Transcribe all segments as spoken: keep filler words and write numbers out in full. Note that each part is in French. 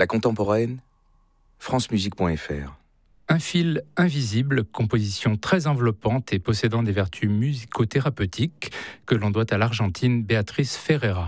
La contemporaine, francemusique point f r. Un fil invisible, composition très enveloppante et possédant des vertus musicothérapeutiques que l'on doit à l'Argentine Béatrice Ferreira.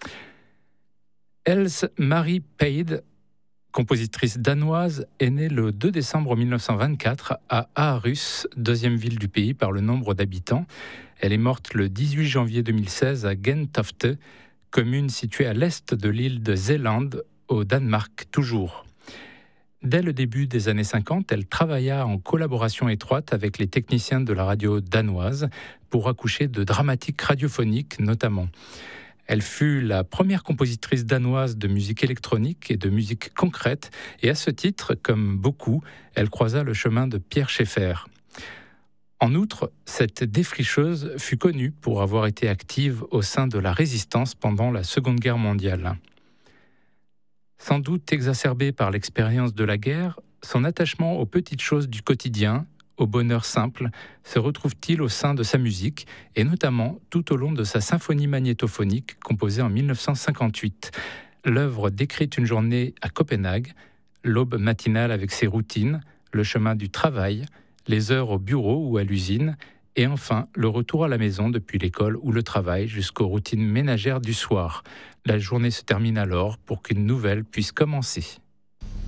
Else Marie Paide, compositrice danoise, est née le deux décembre mille neuf cent vingt-quatre à Aarhus, deuxième ville du pays par le nombre d'habitants. Elle est morte le dix-huit janvier deux mille seize à Gentofte, commune située à l'est de l'île de Zeeland, au Danemark toujours. Dès le début des années cinquante, elle travailla en collaboration étroite avec les techniciens de la radio danoise pour accoucher de dramatiques radiophoniques notamment. Elle fut la première compositrice danoise de musique électronique et de musique concrète, et à ce titre, comme beaucoup, elle croisa le chemin de Pierre Schaeffer. En outre, cette défricheuse fut connue pour avoir été active au sein de la résistance pendant la Seconde Guerre mondiale. Sans doute exacerbé par l'expérience de la guerre, son attachement aux petites choses du quotidien, au bonheur simple, se retrouve-t-il au sein de sa musique, et notamment tout au long de sa symphonie magnétophonique composée en mille neuf cent cinquante-huit. L'œuvre décrit une journée à Copenhague, l'aube matinale avec ses routines, le chemin du travail, les heures au bureau ou à l'usine, et enfin le retour à la maison depuis l'école ou le travail jusqu'aux routines ménagères du soir. La journée se termine alors pour qu'une nouvelle puisse commencer.